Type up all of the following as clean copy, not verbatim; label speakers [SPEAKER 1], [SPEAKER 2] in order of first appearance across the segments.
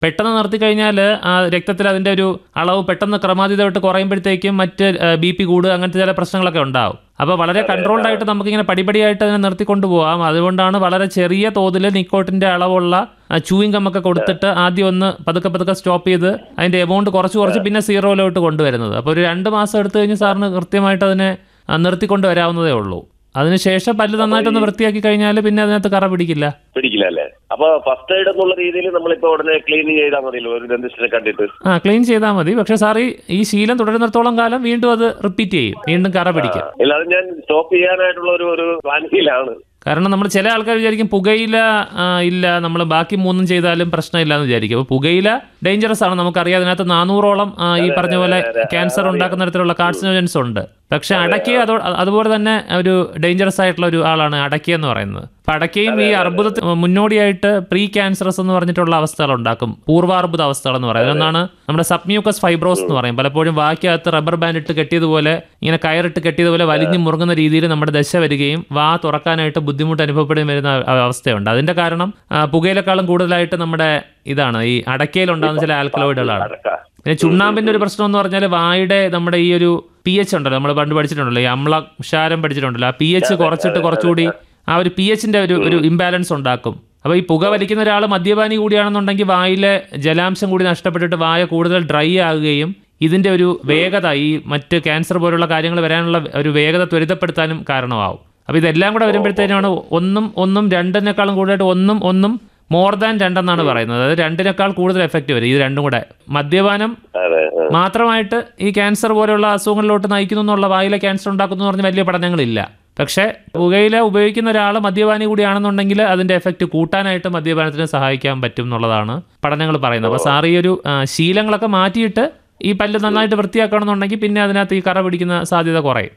[SPEAKER 1] പെട്ടെന്ന് നിർത്തി കഴിഞ്ഞാൽ ആ രക്തത്തിൽ അതിൻ്റെ ഒരു അളവ് പെട്ടെന്ന് ക്രമാതീതമായിട്ട് കുറയുമ്പോഴത്തേക്കും മറ്റ് BP കൂടുക, അങ്ങനത്തെ ചില പ്രശ്നങ്ങളൊക്കെ ഉണ്ടാവും. അപ്പോൾ വളരെ കൺട്രോൾഡ് ആയിട്ട് നമുക്കിങ്ങനെ പടിപടിയായിട്ട് അതിനെ നിർത്തിക്കൊണ്ട് പോകാം. അതുകൊണ്ടാണ് വളരെ ചെറിയ തോതിൽ നിക്കോട്ടിൻ്റെ അളവുള്ള ചൂയിങ് ഗം ഒക്കെ കൊടുത്തിട്ട് ആദ്യം ഒന്ന് പതുക്കെ സ്റ്റോപ്പ് ചെയ്ത് അതിൻ്റെ എമൗണ്ട് കുറച്ച് പിന്നെ സീറോയിലോട്ട് കൊണ്ടുവരുന്നത്. അപ്പോൾ ഒരു 2 മാസം എടുത്തു കഴിഞ്ഞ് സാറിന് കൃത്യമായിട്ട് അതിനെ നിർത്തിക്കൊണ്ട് വരാവുന്നതേ ഉള്ളൂ. അതിനുശേഷം പല്ല് നന്നായിട്ടൊന്ന് വൃത്തിയാക്കി കഴിഞ്ഞാൽ പിന്നെ അതിനകത്ത് കറ പിടിക്കില്ല
[SPEAKER 2] അല്ലേ? അപ്പൊ ഫസ്റ്റ് എയ്ഡ് എന്നുള്ള രീതിയിൽ നമ്മളിപ്പോ ഉടനെ ക്ലീൻ ചെയ്താൽ മതിയല്ലോ, ഒരു ഡെന്റിസ്റ്റിനെ കണ്ടിട്ട്?
[SPEAKER 1] ക്ലീൻ ചെയ്താൽ മതി. പക്ഷെ സാർ ഈ ശീലം തുടരുന്നിടത്തോളം കാലം വീണ്ടും അത് റിപ്പീറ്റ് ചെയ്യും, വീണ്ടും കറ പിടിക്കും.
[SPEAKER 2] ഇല്ലാതെ ഞാൻ സ്റ്റോപ്പ് ചെയ്യാനായിട്ടുള്ള ഒരു പ്ലാനിങ്ങിലാണ്.
[SPEAKER 1] കാരണം നമ്മൾ ചില ആൾക്കാർ വിചാരിക്കും പുകയില ഇല്ല, നമ്മൾ ബാക്കി 3 ചെയ്താലും പ്രശ്നമില്ല എന്ന് വിചാരിക്കും. അപ്പോൾ പുകയില ഡേഞ്ചറസ് ആണ്, നമുക്കറിയാം. അതിനകത്ത് 400ഓളം ഈ പറഞ്ഞ പോലെ ക്യാൻസർ ഉണ്ടാക്കുന്ന തരത്തിലുള്ള കാർസിനോജൻസ് ഉണ്ട്. പക്ഷെ അടയ്ക്ക അതുപോലെ തന്നെ ഒരു ഡേഞ്ചറസ് ആയിട്ടുള്ള ഒരു ആളാണ് അടയ്ക്ക എന്ന് പറയുന്നത്. അപ്പം അടയ്ക്കയും ഈ അർബുദത്തിന് മുന്നോടിയായിട്ട് പ്രീ ക്യാൻസറസ് എന്ന് പറഞ്ഞിട്ടുള്ള അവസ്ഥകൾ ഉണ്ടാക്കും, പൂർവാർബുദ അവസ്ഥകൾ എന്ന് പറയുന്നത്. ഒന്നാണ് നമ്മുടെ സബ്മ്യൂക്കസ് ഫൈബ്രോസ് എന്ന് പറയും. പലപ്പോഴും വാക്കകത്ത് റബ്ബർ ബാൻഡ് ഇട്ട് കെട്ടിയതുപോലെ, ഇങ്ങനെ കയറിട്ട് കെട്ടിയതുപോലെ വലിഞ്ഞു മുറുകുന്ന രീതിയിൽ നമ്മുടെ ദശ വരികയും വാ തുറക്കാനായിട്ട് ബുദ്ധിമുട്ട് അനുഭവപ്പെടുകയും വരുന്ന അവസ്ഥയുണ്ട്. അതിന്റെ കാരണം പുകയിലേക്കാളും കൂടുതലായിട്ട് നമ്മുടെ ഇതാണ് ഈ അടയ്ക്കയിലുണ്ടാകുന്ന ചില ആൽക്കലോയിഡുകളാണ്. പിന്നെ ചുണ്ണാമ്പിന്റെ ഒരു പ്രശ്നം എന്ന് പറഞ്ഞാൽ വായുടെ നമ്മുടെ ഈ ഒരു pH ഉണ്ടല്ലോ, നമ്മൾ പണ്ട് പഠിച്ചിട്ടുണ്ടല്ലോ, ഈ അമ്ലക്ഷാരം പഠിച്ചിട്ടുണ്ടല്ലോ, ആ pH കുറച്ചിട്ട് കുറച്ചുകൂടി ആ ഒരു pHന്റെ ഒരു ഇംബാലൻസ് ഉണ്ടാക്കും. അപ്പോൾ ഈ പുക വലിക്കുന്ന ഒരാൾ മദ്യപാനി കൂടിയാണെന്നുണ്ടെങ്കിൽ വായിലെ ജലാംശം കൂടി നഷ്ടപ്പെട്ടിട്ട് വായ കൂടുതൽ ഡ്രൈ ആകുകയും ഇതിൻ്റെ ഒരു വേഗത, ഈ മറ്റ് ക്യാൻസർ പോലുള്ള കാര്യങ്ങൾ വരാനുള്ള ഒരു വേഗത ത്വരിതപ്പെടുത്താനും കാരണമാവും. അപ്പോൾ ഇതെല്ലാം കൂടെ വരുമ്പോഴത്തേനാണ് ഒന്നും 2-നേക്കാളും കൂടുതലായിട്ട് ഒന്നും മോർ ദാൻ 2 എന്നാണ് പറയുന്നത്. അതായത് 2-നേക്കാൾ കൂടുതൽ എഫക്റ്റ് വരും. ഇത് രണ്ടും കൂടെ മദ്യപാനം മാത്രമായിട്ട് ഈ ക്യാൻസർ പോലെയുള്ള അസുഖങ്ങളിലോട്ട് നയിക്കുന്നു എന്നുള്ള, വായിലെ ക്യാൻസർ ഉണ്ടാക്കുന്നു എന്ന് പറഞ്ഞ വലിയ പഠനങ്ങളില്ല. പക്ഷേ പുകയില ഉപയോഗിക്കുന്ന ഒരാൾ മദ്യപാനി കൂടിയാണെന്നുണ്ടെങ്കിൽ അതിൻ്റെ എഫക്റ്റ് കൂട്ടാനായിട്ട് മദ്യപാനത്തിന് സഹായിക്കാൻ പറ്റും എന്നുള്ളതാണ് പഠനങ്ങൾ പറയുന്നത്. അപ്പോൾ സാർ ഈ ഒരു ശീലങ്ങളൊക്കെ മാറ്റിയിട്ട് ഈ പല്ല് നന്നായിട്ട് വൃത്തിയാക്കണമെന്നുണ്ടെങ്കിൽ പിന്നെ അതിനകത്ത് ഈ കറ പിടിക്കുന്ന സാധ്യത കുറയും.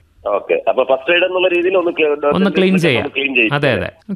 [SPEAKER 1] ഒന്ന് ക്ലീൻ ചെയ്യാം. അതെ.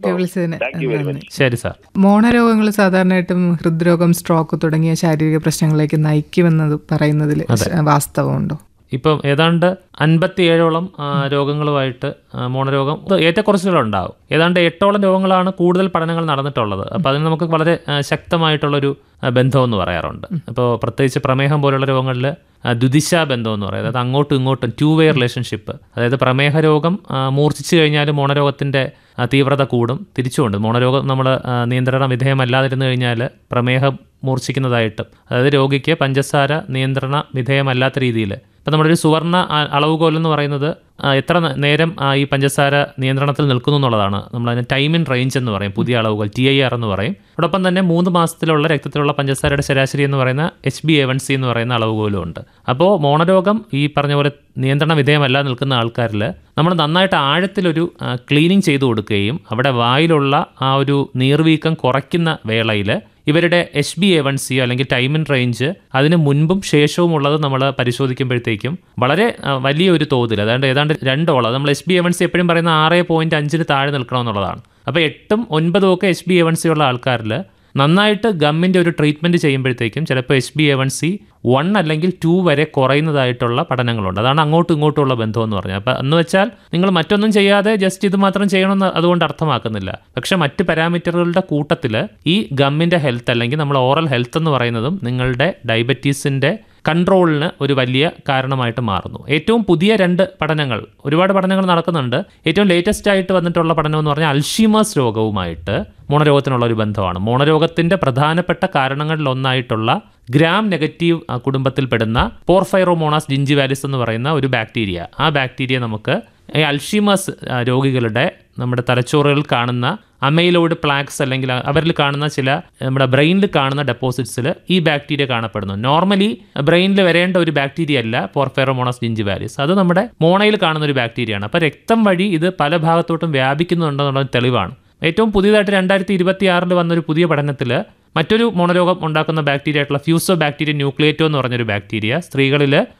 [SPEAKER 1] ശരി സാർ.
[SPEAKER 3] മോണരോഗങ്ങൾ സാധാരണയായിട്ടും ഹൃദ്രോഗം, സ്ട്രോക്ക് തുടങ്ങിയ ശാരീരിക പ്രശ്നങ്ങളിലേക്ക് നയിക്കുമെന്നത് പറയുന്നതിൽ വാസ്തവമുണ്ടോ?
[SPEAKER 1] ഇപ്പം ഏതാണ്ട് 57ഓളം രോഗങ്ങളുമായിട്ട് മോണരോഗം ഏറ്റക്കുറച്ചിലുണ്ടാവും. ഏതാണ്ട് 8ഓളം രോഗങ്ങളാണ് കൂടുതൽ പഠനങ്ങൾ നടന്നിട്ടുള്ളത്. അപ്പോൾ അതിന് നമുക്ക് വളരെ ശക്തമായിട്ടുള്ളൊരു ബന്ധമെന്ന് പറയാറുണ്ട്. അപ്പോൾ പ്രത്യേകിച്ച് പ്രമേഹം പോലുള്ള രോഗങ്ങളിൽ ദ്വിദിശാ ബന്ധം എന്ന് പറയും. അതായത് അങ്ങോട്ടും ഇങ്ങോട്ടും 2-way റിലേഷൻഷിപ്പ്. അതായത് പ്രമേഹ രോഗം മൂർച്ഛിച്ചു കഴിഞ്ഞാൽ മോണരോഗത്തിൻ്റെ തീവ്രത കൂടും. തിരിച്ചുകൊണ്ട് മോണരോഗം നമ്മൾ നിയന്ത്രണ വിധേയമല്ലാതിരുന്നു കഴിഞ്ഞാൽ പ്രമേഹം മൂർച്ഛിക്കുന്നതായിട്ടും, അതായത് രോഗിക്ക് പഞ്ചസാര നിയന്ത്രണ വിധേയമല്ലാത്ത രീതിയിൽ. ഇപ്പം നമ്മുടെ ഒരു സുവർണ്ണ അളവുകോൽ എന്ന് പറയുന്നത് എത്ര നേരം ഈ പഞ്ചസാര നിയന്ത്രണത്തിൽ നിൽക്കുന്നു എന്നുള്ളതാണ്. നമ്മളതിന് ടൈം ഇൻ റേഞ്ച് എന്ന് പറയും, പുതിയ അളവുകോൽ TIR എന്ന് പറയും. അതോടൊപ്പം തന്നെ 3 മാസത്തിലുള്ള രക്തത്തിലുള്ള പഞ്ചസാരയുടെ ശരാശരി എന്ന് പറയുന്ന HbA1c എന്ന് പറയുന്ന അളവുകോലും ഉണ്ട്. അപ്പോൾ മോണരോഗം ഈ പറഞ്ഞ പോലെ നിയന്ത്രണ വിധേയമല്ല നിൽക്കുന്ന ആൾക്കാരിൽ നമ്മൾ നന്നായിട്ട് ആഴത്തിലൊരു ക്ലീനിങ് ചെയ്തു കൊടുക്കുകയും അവിടെ വായിലുള്ള ആ ഒരു നീർവീക്കം കുറയ്ക്കുന്ന വേളയിൽ ഇവരുടെ HbA1c അല്ലെങ്കിൽ ടൈം ഇൻ റേഞ്ച് അതിന് മുൻപും ശേഷവും ഉള്ളത് നമ്മൾ പരിശോധിക്കുമ്പോഴത്തേക്കും വളരെ വലിയൊരു തോതിൽ, ഏതാണ്ട് 2ഓളം, നമ്മൾ HbA1c എപ്പോഴും പറയുന്ന 6.5-ന് താഴെ നിൽക്കണമെന്നുള്ളതാണ്. അപ്പോൾ 8ഉം 9ഉം ഒക്കെ HbA1c ഉള്ള ആൾക്കാരിൽ നന്നായിട്ട് ഗമ്മിൻ്റെ ഒരു ട്രീറ്റ്മെൻറ്റ് ചെയ്യുമ്പോഴത്തേക്കും ചിലപ്പോൾ HbA1c 1 അല്ലെങ്കിൽ 2 വരെ കുറയുന്നതായിട്ടുള്ള പഠനങ്ങളുണ്ട്. അതാണ് അങ്ങോട്ടും ഇങ്ങോട്ടുമുള്ള ബന്ധം എന്ന് പറഞ്ഞാൽ. അപ്പോൾ എന്ന് വെച്ചാൽ നിങ്ങൾ മറ്റൊന്നും ചെയ്യാതെ ജസ്റ്റ് ഇത് മാത്രം ചെയ്യണമെന്ന് അതുകൊണ്ട് അർത്ഥമാക്കുന്നില്ല. പക്ഷെ മറ്റ് പാരാമീറ്ററുകളുടെ കൂട്ടത്തിൽ ഈ ഗമ്മിൻ്റെ ഹെൽത്ത് അല്ലെങ്കിൽ നമ്മൾ ഓറൽ ഹെൽത്ത് എന്ന് പറയുന്നതും നിങ്ങളുടെ ഡയബറ്റീസിൻ്റെ കൺട്രോളിന് ഒരു വലിയ കാരണമായിട്ട് മാറുന്നു. ഏറ്റവും പുതിയ 2 പഠനങ്ങൾ, ഒരുപാട് പഠനങ്ങൾ നടക്കുന്നുണ്ട്. ഏറ്റവും ലേറ്റസ്റ്റ് ആയിട്ട് വന്നിട്ടുള്ള പഠനം എന്ന് പറഞ്ഞാൽ അൽഷീമേഴ്സ് രോഗവുമായിട്ട് മോണരോഗത്തിനുള്ള ഒരു ബന്ധമാണ്. മോണരോഗത്തിൻ്റെ പ്രധാനപ്പെട്ട കാരണങ്ങളിലൊന്നായിട്ടുള്ള ഗ്രാം നെഗറ്റീവ് കുടുംബത്തിൽപ്പെടുന്ന പോർഫൈറോമോണാസ് ജിഞ്ചിവാലിസ് എന്ന് പറയുന്ന ഒരു ബാക്ടീരിയ, ആ ബാക്ടീരിയ നമുക്ക് ഈ അൽഷീമേഴ്സ് രോഗികളുടെ നമ്മുടെ തലച്ചോറുകളിൽ കാണുന്ന അമൈലോയിഡ് പ്ലാക്സ് അല്ലെങ്കിൽ അവരിൽ കാണുന്ന ചില നമ്മുടെ ബ്രെയിനിൽ കാണുന്ന ഡെപ്പോസിറ്റ്സിൽ ഈ ബാക്ടീരിയ കാണപ്പെടുന്നു. നോർമലി ബ്രെയിനിൽ വരേണ്ട ഒരു ബാക്ടീരിയ അല്ല പോർഫൈറോമോണാസ് ജിഞ്ചിവാലിസ്, അത് നമ്മുടെ മോണയിൽ കാണുന്ന ഒരു ബാക്ടീരിയയാണ്. അപ്പോൾ രക്തം വഴി ഇത് പല ഭാഗത്തോട്ടും വ്യാപിക്കുന്നുണ്ടെന്നുള്ള തെളിവാണ്. ഏറ്റവും പുതിയതായിട്ട് 2026 വന്നൊരു പുതിയ പഠനത്തിൽ മറ്റൊരു മോണരോഗം ഉണ്ടാക്കുന്ന ബാക്ടീരിയ ആയിട്ടുള്ള ഫ്യൂസോ ബാക്ടീരിയ ന്യൂക്ലിയേറ്റോ എന്ന് പറഞ്ഞൊരു ബാക്ടീരിയ സ്ത്രീകളിൽ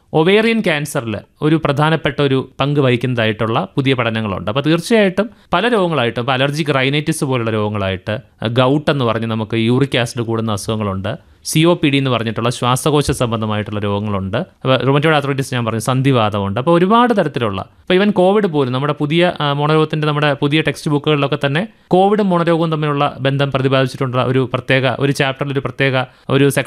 [SPEAKER 1] ഒവേറിയൻ ക്യാൻസറിൽ ഒരു പ്രധാനപ്പെട്ട ഒരു പങ്ക് വഹിക്കുന്നതായിട്ടുള്ള പുതിയ പഠനങ്ങളുണ്ട്. അപ്പോൾ തീർച്ചയായിട്ടും പല രോഗങ്ങളായിട്ടും, ഇപ്പോൾ അലർജിക് റൈനൈറ്റിസ് പോലുള്ള രോഗങ്ങളായിട്ട്, ഗൗട്ട് എന്ന് പറഞ്ഞ് നമുക്ക് യൂറിക് ആസിഡ് കൂടുന്ന അസുഖങ്ങളുണ്ട്, COPD എന്ന് പറഞ്ഞിട്ടുള്ള ശ്വാസകോശ സംബന്ധമായിട്ടുള്ള രോഗങ്ങളുണ്ട്, റുമറ്റോയ്ഡ് ആർത്രൈറ്റിസ് ഞാൻ പറഞ്ഞു, സന്ധിവാതമുണ്ട്. അപ്പോൾ ഒരുപാട് തരത്തിലുള്ള, ഇപ്പോൾ ഈവൻ കോവിഡ് പോലും നമ്മുടെ പുതിയ മോണരോഗത്തിൻ്റെ നമ്മുടെ പുതിയ ടെക്സ്റ്റ് ബുക്കുകളിലൊക്കെ തന്നെ കോവിഡും മോണരോഗവും തമ്മിലുള്ള ബന്ധം പ്രതിപാദിച്ചിട്ടുള്ള ഒരു ചാപ്റ്ററിൽ ഒരു പ്രത്യേക ഒരു